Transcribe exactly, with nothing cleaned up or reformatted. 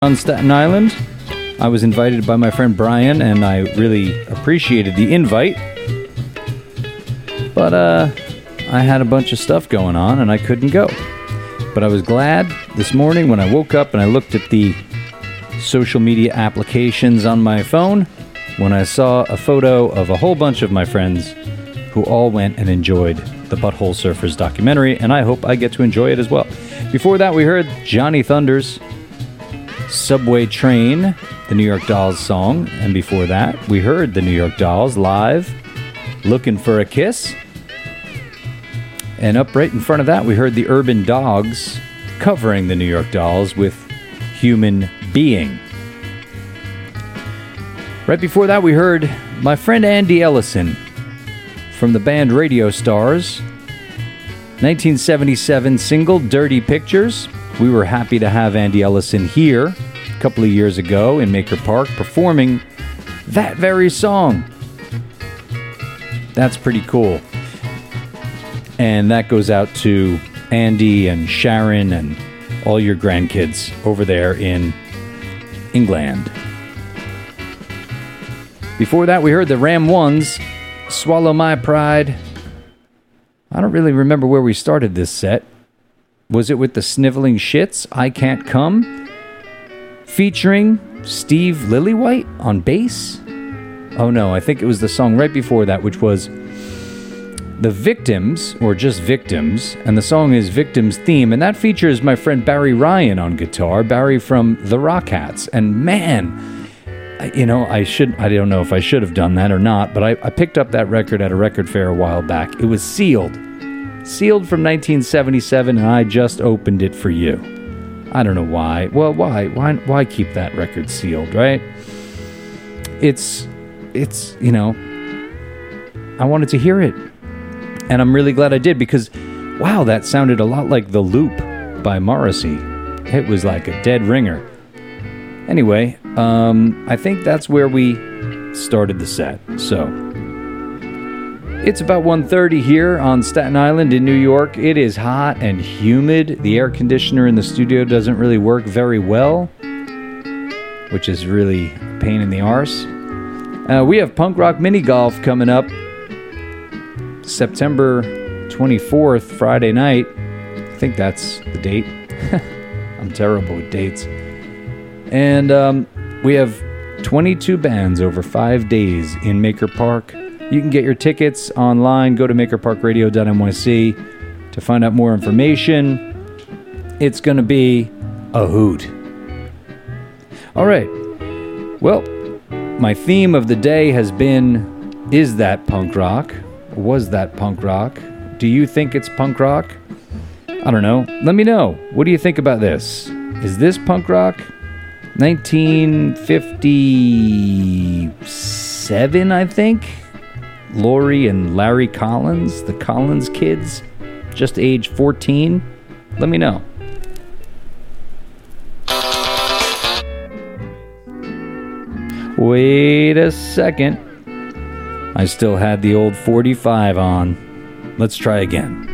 on Staten Island. I was invited by my friend Brian, and I really appreciated the invite. But uh, I had a bunch of stuff going on, and I couldn't go. But I was glad this morning when I woke up and I looked at the social media applications on my phone when I saw a photo of a whole bunch of my friends who all went and enjoyed the Butthole Surfers documentary, and I hope I get to enjoy it as well. Before that, we heard Johnny Thunders' Subway Train, the New York Dolls song, and before that, we heard the New York Dolls live, Looking for a Kiss. And up right in front of that, we heard the Urban Dogs covering the New York Dolls with Human Being. Right before that, we heard my friend Andy Ellison from the band Radio Stars, nineteen seventy-seven single Dirty Pictures. We were happy to have Andy Ellison here a couple of years ago in Maker Park performing that very song. That's pretty cool. And that goes out to Andy and Sharon and all your grandkids over there in England. Before that, we heard the Ram Ones, Swallow My Pride. I don't really remember where we started this set. Was it with the Sniveling Shits, I Can't Come? Featuring Steve Lillywhite on bass? Oh no, I think it was the song right before that, which was The Victims, or just Victims, and the song is Victims Theme, and that features my friend Barry Ryan on guitar, Barry from the Rockettes, and man, you know, I should, I don't know if I should have done that or not, but I, I picked up that record at a record fair a while back. It was sealed. Sealed from nineteen seventy-seven, and I just opened it for you. I don't know why. Well, why? Why Why keep that record sealed, right? It's, it's, you know, I wanted to hear it. And I'm really glad I did, because, wow, that sounded a lot like The Loop by Morrissey. It was like a dead ringer. Anyway, um, I think that's where we started the set. So, it's about one thirty here on Staten Island in New York. It is hot and humid. The air conditioner in the studio doesn't really work very well, which is really a pain in the arse. Uh, we have Punk Rock Mini Golf coming up September twenty-fourth, Friday night. I think that's the date. I'm terrible with dates. And um, we have twenty-two bands over five days in Maker Park. You can get your tickets online. Go to maker park radio dot n y c to find out more information. It's going to be a hoot. All right. Well, my theme of the day has been, is that punk rock? Was that punk rock? Do you think it's punk rock? I don't know. Let me know. What do you think about this? Is this punk rock? nineteen fifty-seven, I think. Lori and Larry Collins, the Collins kids, just age fourteen. Let me know. Wait a second. I still had the old forty-five on. Let's try again.